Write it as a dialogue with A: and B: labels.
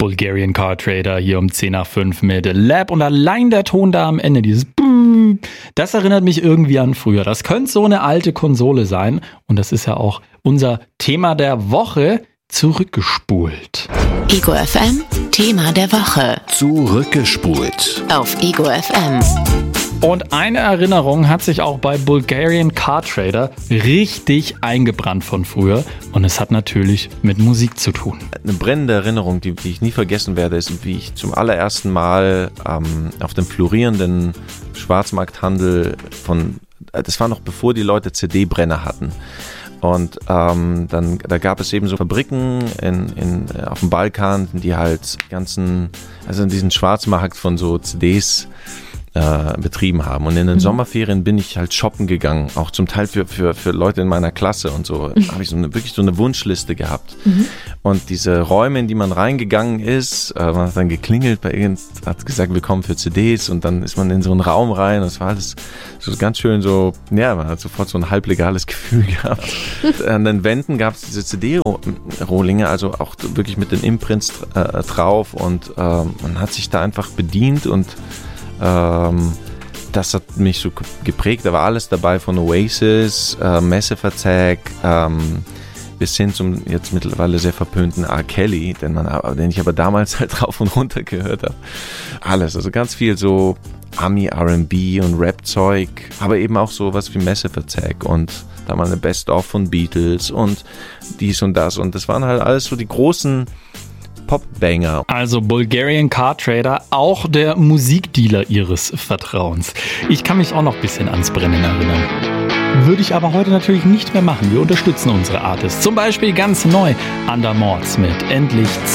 A: Bulgarian Car Trader hier um 10 nach 5 mit Lab und allein der Ton da am Ende, dieses Boom, das erinnert mich irgendwie an früher. Das könnte so eine alte Konsole sein und das ist ja auch unser Thema der Woche, zurückgespult.
B: Ego FM, Thema der Woche.
C: Zurückgespult.
B: Auf Ego FM.
A: Und eine Erinnerung hat sich auch bei Bulgarian Car Trader richtig eingebrannt von früher. Und es hat natürlich mit Musik zu tun.
D: Eine brennende Erinnerung, die ich nie vergessen werde, ist, wie ich zum allerersten Mal auf dem florierenden Schwarzmarkthandel das war noch bevor die Leute CD-Brenner hatten. Und da gab es eben so Fabriken auf dem Balkan, die halt diesen Schwarzmarkt von so CDs betrieben haben. Und in den Sommerferien bin ich halt shoppen gegangen, auch zum Teil für Leute in meiner Klasse und so. Habe ich wirklich so eine Wunschliste gehabt. Und diese Räume, in die man reingegangen ist, man hat dann geklingelt, hat gesagt, willkommen für CDs, und dann ist man in so einen Raum rein. Das war alles so ganz schön so, ja, man hat sofort so ein halblegales Gefühl gehabt. An den Wänden gab es diese CD-Rohlinge, also auch wirklich mit den Imprints drauf, und man hat sich da einfach bedient, und das hat mich so geprägt. Da war alles dabei, von Oasis, Massive Attack, bis hin zum jetzt mittlerweile sehr verpönten R. Kelly, den ich aber damals halt rauf und runter gehört habe. Alles, also ganz viel so Ami, R&B und Rap-Zeug, aber eben auch so was wie Massive Attack und da mal eine Best-of von Beatles und dies und das. Und das waren halt alles so die großen Pop-Banger.
A: Also Bulgarian Car Trader, auch der Musikdealer ihres Vertrauens. Ich kann mich auch noch ein bisschen ans Brennen erinnern. Würde ich aber heute natürlich nicht mehr machen. Wir unterstützen unsere Artists. Zum Beispiel ganz neu Undermords mit Endlich